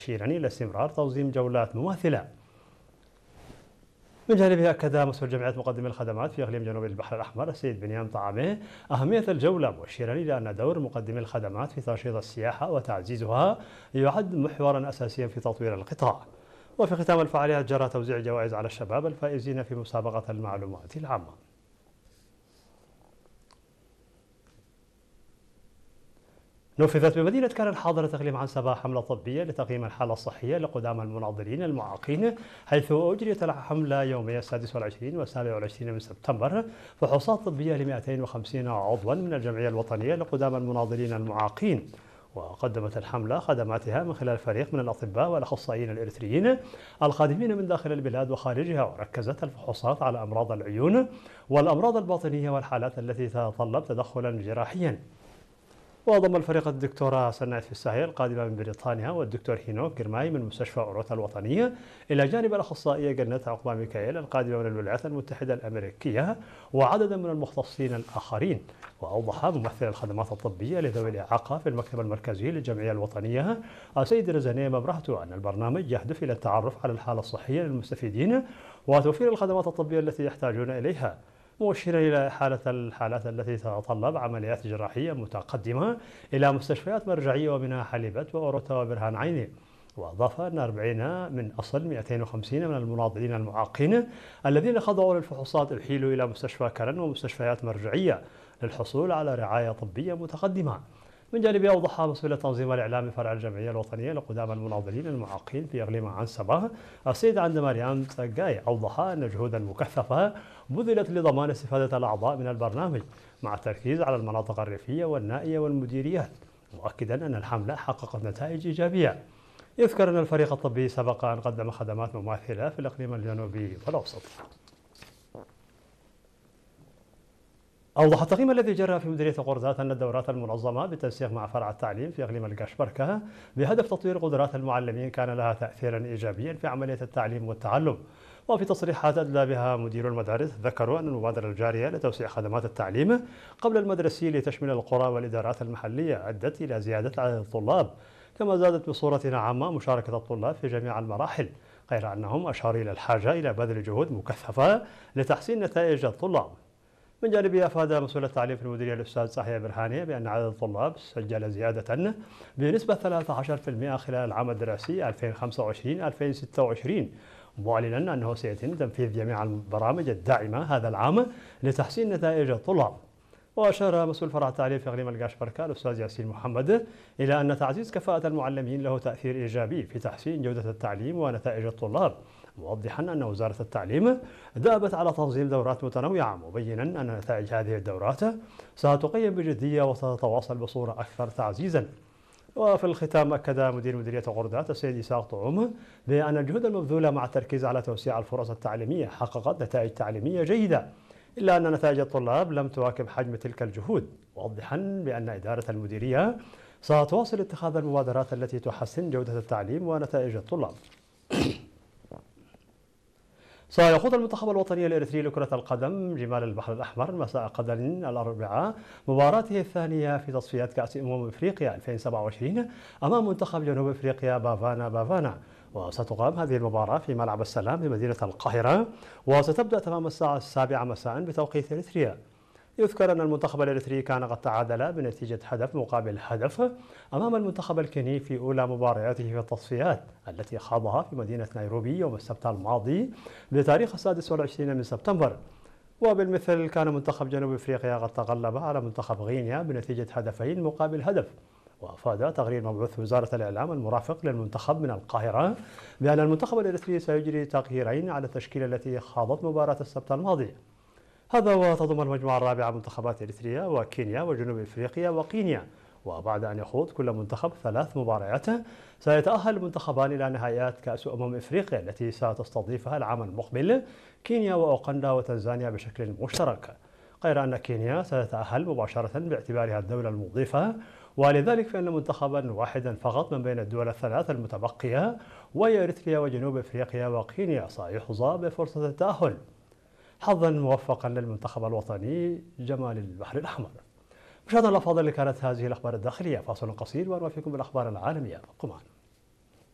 مشيرا إلى استمرار تنظيم جولات مماثلة. من جانبه أكد مسؤول جمعية مقدمي الخدمات في إقليم جنوب البحر الأحمر السيد بنيام طعامه أهمية الجولة، مشيرا إلى أن دور مقدمي الخدمات في تنشيط السياحة وتعزيزها يعد محورا أساسيا في تطوير القطاع. وفي ختام الفعاليات جرى توزيع جوائز على الشباب الفائزين في مسابقة المعلومات العامة. نفذت بمدينة كان الحاضرة تقليم عن صباح حملة طبية لتقييم الحالة الصحية لقدامى المناضلين المعاقين، حيث أجريت الحملة يومي 26 و27 من سبتمبر فحوصات طبية ل 250 عضوا من الجمعية الوطنية لقدامى المناضلين المعاقين. وقدمت الحملة خدماتها من خلال فريق من الأطباء والأخصائيين الإريتريين القادمين من داخل البلاد وخارجها، وركزت الفحوصات على أمراض العيون والأمراض الباطنية والحالات التي تتطلب تدخلا جراحيا. وضم الفريق الدكتورة سناء الساهي القادمة من بريطانيا والدكتور هينوك جرماي من مستشفى أوروتا الوطنية، إلى جانب الأخصائية جنة عقبة ميكائيل القادمة من الولايات المتحدة الأمريكية وعددا من المختصين الآخرين. وأوضح ممثل الخدمات الطبية لذوي الإعاقة في المكتب المركزي للجمعية الوطنية السيد رزاني مبرهته أن البرنامج يهدف إلى التعرف على الحالة الصحية للمستفيدين وتوفير الخدمات الطبية التي يحتاجون إليها، مؤشرا إلى الحالات التي تتطلب عمليات جراحية متقدمة إلى مستشفيات مرجعية ومنها حليبة وأوروتا وبرهان عيني. وأضاف أن 40 من أصل 250 من المناضلين المعاقين الذين خضعوا للفحوصات أحيلوا إلى مستشفى كرن ومستشفيات مرجعية للحصول على رعاية طبية متقدمة. من جانبه أوضح مسؤول تنظيم الإعلام فرع الجمعية الوطنية لقدامى المناضلين المعاقين في إقليم عنصبة السيد عندماريان تسقاي، أوضح أن جهودا مكثفة بذلت لضمان استفادة الأعضاء من البرنامج مع التركيز على المناطق الريفية والنائية والمديريات، مؤكدا أن الحملة حققت نتائج إيجابية. يذكر أن الفريق الطبي سبق أن قدم خدمات مماثلة في الإقليم الجنوبي والأوسط. أوضح التقييم الذي جرى في مديرية قردات أن الدورات المنظمة بالتنسيق مع فرع التعليم في إقليم القشبركة بهدف تطوير قدرات المعلمين كان لها تأثيرا إيجابيا في عملية التعليم والتعلم. وفي تصريحات أدلى بها مدير المدارس ذكروا أن المبادرة الجارية لتوسيع خدمات التعليم قبل المدرسي لتشمل القرى والإدارات المحلية أدت إلى زيادة عدد الطلاب، كما زادت بصورة عامة مشاركة الطلاب في جميع المراحل، غير أنهم أشاروا إلى الحاجة إلى بذل جهود مكثفة لتحسين نتائج الطلاب. من جانبه أفاد مسؤول التعليم في المديرية الأستاذ صحيح برهاني بأن عدد الطلاب سجل زيادة بنسبة 13% خلال العام الدراسي 2025-2026، معلنا أنه سيتم تنفيذ جميع البرامج الداعمة هذا العام لتحسين نتائج الطلاب. وأشار مسؤول فرع التعليم في إقليم القشبركة الأستاذ ياسين محمد إلى أن تعزيز كفاءة المعلمين له تأثير إيجابي في تحسين جودة التعليم ونتائج الطلاب، موضحا أن وزارة التعليم دأبت على تنظيم دورات متنوعة، مبينا أن نتائج هذه الدورات ستقيم بجدية وستتواصل بصورة أكثر تعزيزا. وفي الختام أكد مدير مديرية قردات السيد إسحاق طعوم بأن الجهود المبذولة مع التركيز على توسيع الفرص التعليمية حققت نتائج تعليمية جيدة، إلا أن نتائج الطلاب لم تواكب حجم تلك الجهود، موضحا بأن إدارة المديرية ستواصل اتخاذ المبادرات التي تحسن جودة التعليم ونتائج الطلاب. سيخوض المنتخب الوطني الإريتري لكرة القدم جمال البحر الأحمر مساء غد الأربعاء مباراته الثانية في تصفيات كأس إفريقيا 2027 أمام منتخب جنوب إفريقيا بافانا، وستقام هذه المباراة في ملعب السلام بمدينة القاهرة، وستبدأ تمام الساعة 7 مساء بتوقيت إريتريا. يذكر أن المنتخب الإريتري كان قد تعادل بنتيجة هدف مقابل هدف أمام المنتخب الكيني في أولى مبارياته في التصفيات التي خاضها في مدينة نيروبي يوم السبت الماضي بتاريخ 26 من سبتمبر. وبالمثل كان منتخب جنوب إفريقيا قد تغلب على منتخب غينيا بنتيجة هدفين مقابل هدف. وأفاد تقرير مبعوث وزارة الإعلام المرافق للمنتخب من القاهرة بأن المنتخب الإريتري سيجري تغييرين على التشكيلة التي خاضت مباراة السبت الماضي. هذا وتضم المجموعة الرابعة منتخبات إريتريا وكينيا وجنوب إفريقيا وغينيا، وبعد أن يخوض كل منتخب 3 مباريات سيتأهل المنتخبان إلى نهائيات كأس إفريقيا التي ستستضيفها العام المقبل كينيا وأوغندا وتنزانيا بشكل مشترك، غير أن كينيا ستتأهل مباشرة باعتبارها الدولة المضيفة، ولذلك فإن منتخبا واحدا فقط من بين الدول الثلاث المتبقية وهي إريتريا وجنوب إفريقيا وغينيا سيحظى بفرصة التأهل. حظا موفقا للمنتخب الوطني جمال البحر الأحمر. مشاهدينا الأفاضل، كانت هذه الأخبار الداخلية. فاصل قصير ونوافيكم بالأخبار العالمية. قمان.